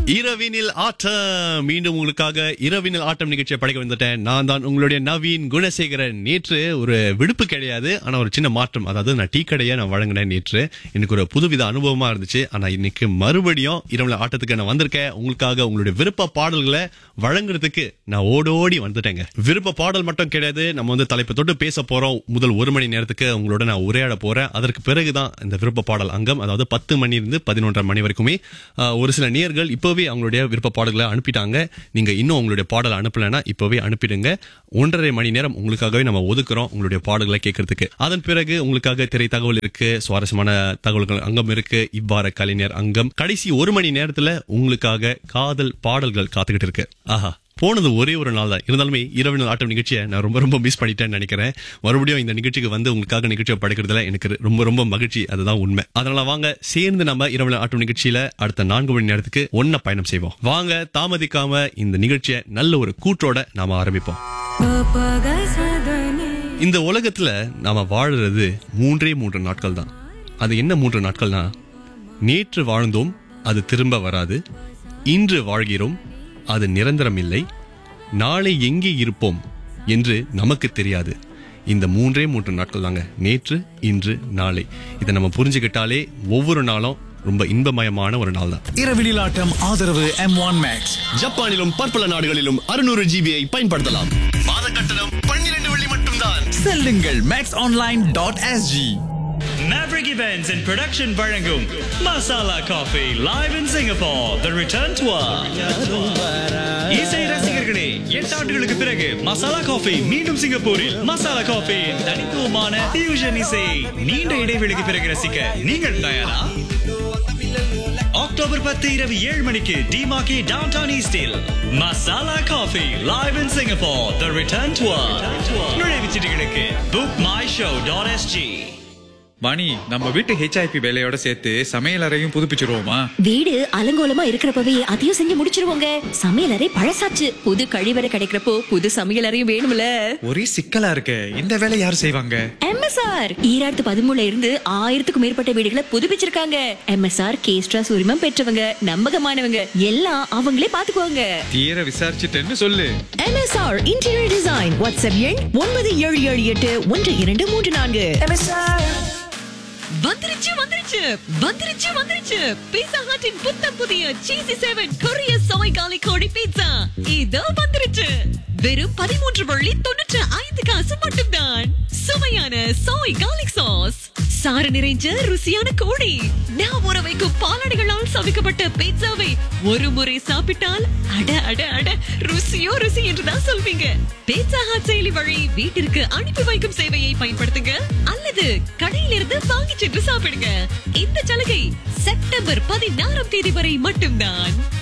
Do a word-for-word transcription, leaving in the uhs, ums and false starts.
இரவினில் ஆட்டம் மீண்டும் உங்களுக்காக இரவினில் ஆட்டம் நிகழ்ச்சியை படைக்க வந்துட்டேன். நான் தான் உங்களுடைய நவீன் குணசேகரன். நேற்று ஒரு விடுப்பு கிடையாது, ஆனா ஒரு சின்ன மாற்றம். அதாவது நான் டீ கடையை நான் வழங்கினேன் நேற்று. எனக்கு ஒரு புதுவித அனுபவமா இருந்துச்சு. ஆனா இன்னைக்கு மறுபடியும் இரவுல ஆட்டத்துக்கு நான் வந்திருக்கேன். உங்களுக்காக உங்களுடைய விருப்ப பாடல்களை வழங்குறதுக்கு நான் ஓடோடி வந்துட்டேங்க. விருப்ப பாடல் மட்டும் கிடையாது, நம்ம வந்து தலைப்பு தொட்டு பேச போறோம். முதல் ஒரு மணி நேரத்துக்கு உங்களோட நான் உரையாட போறேன். அதற்கு பிறகுதான் இந்த விருப்ப பாடல் அங்கம். அதாவது பத்து மணி இருந்து பதினொன்றரை மணி வரைக்குமே ஒரு சில நேயர்கள் இப்பவே அவங்களுடைய விருப்ப பாடல்களை அனுப்பிட்டாங்க. நீங்க இன்னும் உங்களுடைய பாடலை அனுப்பலைன்னா இப்பவே அனுப்பிடுங்க. ஒன்றரை மணி நேரம் உங்களுக்காகவே நம்ம ஒதுக்குறோம் உங்களுடைய பாடல்களை கேட்கறதுக்கு. அதன் பிறகு உங்களுக்காக திரை தகவல் இருக்கு, சுவாரஸ்யமான தகவல்கள் அங்கம் இருக்கு, இவ்வாறு கலைஞர் அங்கம். கடைசி ஒரு மணி நேரத்துல உங்களுக்காக காதல் பாடல்கள் காத்துக்கிட்டு இருக்கு. ஆஹா, போனது ஒரே ஒரு நாள் தான். இருந்தாலுமே இரவு ஆட்டம் நிகழ்ச்சியை நான் ரொம்ப ரொம்ப மிஸ் பண்ணிட்டேன்னு நினைக்கிறேன். மறுபடியும் இந்த நிகழ்ச்சிக்கு வந்து உங்களுக்காக நிகழ்ச்சியை படைக்கிறதுல எனக்கு ரொம்ப ரொம்ப மகிழ்ச்சி. அதுதான் உண்மை. அதனால வாங்க சேர்ந்து நம்ம இரவு ஆட்டம் நிகழ்ச்சியில அடுத்த நான்கு மணி நேரத்துக்கு ஒன்ன பயணம் செய்வோம். வாங்க தாமதிக்காம இந்த நிகழ்ச்சியை நல்ல ஒரு கூற்றோட நாம ஆரம்பிப்போம். இந்த உலகத்துல நாம வாழுறது மூன்றே மூன்று நாட்கள் தான். அது என்ன மூன்று நாட்கள்னா, நேற்று வாழ்ந்தோம், அது திரும்ப வராது. இன்று வாழ்கிறோம், அது நிரந்தரம் இல்லை. நாளை எங்கே இருப்போம் என்று நமக்கு தெரியாது. இந்த மூன்றே மூன்று நாட்கள் தாங்க, நேற்று, இன்று, நாளை. இதை நம்ம புரிஞ்சுக்கிட்டாலே ஒவ்வொரு நாளும் ரொம்ப இன்பமயமான ஒரு நாள் தான். இரவினில் ஆட்டம் ஆதரவு எம் ஒன் மேக்ஸ். ஜப்பானிலும் பற்பல நாடுகளிலும் அறுநூறு ஜிபியை பயன்படுத்தலாம். மாத கட்டணம் பன்னிரண்டு வெள்ளி மட்டும்தான். செல்லுங்கள் maths online dot SG. Maverick Events and Production வழங்கும் Masala Coffee live in Singapore, the return tour. இசை ரசிகர்களே, எட்டு ஆண்டுகளுக்கு பிறகு மசாலா காஃபி மீண்டும் சிங்கப்பூரில். மசாலா காஃபி தனித்துவமான fusion இசை நீண்ட இடைவெளிக்கு பிறகு ரசிக்க நீங்கள் தயாரா? அக்டோபர் பத்து இரவு ஏழு மணிக்கு டிமாக்கி டவுன்டவுன் ஈஸ்டில் masala coffee live in Singapore, the return tour. நுழைவுச் சீட்டுகளுக்கு book my show dot s g. மணி, நம்ம வீட்டு ஹெச்ஐபி வேலையோட சேர்த்து சமையல் அறையும் புதுப்பிச்சிருவோமா? வீடு அலங்கோலமா இருக்கிறப்பவே அதையும் செஞ்சு முடிச்சிருவோங்க. சமையல் அறை பழசாச்சு, புது கழிவறை கிடைக்கிறப்போ புது சமையல் அறையும் வேணும்ல. ஒரே சிக்கலா இருக்கு. இந்த வேலை யார் செய்வாங்க? எம்எஸ்ஆர் ஈராயிரத்து பதிமூணுல இருந்து ஆயிரத்துக்கும் மேற்பட்ட வீடுகளை புதுப்பிச்சிருக்காங்க. எம்எஸ்ஆர் கேஸ்ட்ராஸ் உரிமம் பெற்றவங்க, நம்பகமானவங்க, எல்லாம் அவங்களே பாத்துக்குவாங்க. தீர விசாரிச்சுட்டேன்னு சொல்லு. MSR interior design. வாட்ஸ்அப் எண் ஒன்பது ஏழு ஏழு எட்டு ஒன்று இரண்டு மூன்று நான்கு. வந்துருச்சு வந்துருச்சு வந்துருச்சு வந்துருச்சு பீட்சா ஹட்டின் புத்தம் புதிய சீசி செவன் கொரிய சோய் காலி கோழி பீட்சா இதோ வந்துருச்சு. வெறும் பதிமூன்று வள்ளி தொண்ணூற்று ஐந்து காசு மட்டும்தான். சுவையான சோய் கார்லிக் சாஸ், சாறு நிறைஞ்ச ருசியான கோழி, நான் ஊற வைக்கும் பாலாடைகளால் சமைக்கப்பட்ட பீட்சாவை ஒரு முறை சாப்பிட்டால் அட அட அட ருசியோ ருசி என்றுதான் சொல்வீங்க. பீட்சா ஹட் செயலி வழி வீட்டிற்கு அனுப்பி வைக்கும் சேவையை பயன்படுத்துங்க அல்லது கடையிலிருந்து வாங்கி சென்று சாப்பிடுங்க. இந்த சலுகை செப்டம்பர் பதினாறாம் தேதி வரை மட்டும்தான்.